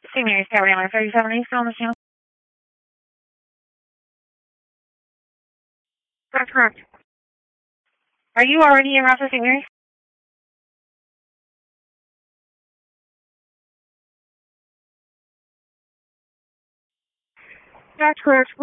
St. Mary's Tower, Hammer 37. Are you still on the channel? That's correct. Are you already in Rochester, St. Mary's? That's correct.